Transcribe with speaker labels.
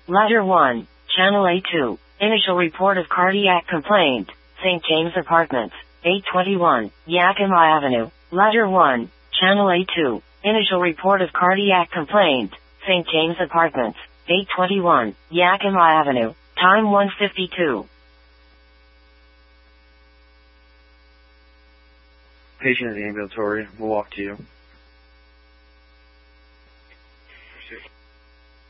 Speaker 1: Letter 1, Channel A2, initial report of cardiac complaint, St. James Apartments, 821, Yakima Avenue. Letter 1, Channel A2, initial report of cardiac complaint, St. James Apartments, 821, Yakima Avenue. Time 1:52.
Speaker 2: Patient is ambulatory. We'll walk to you.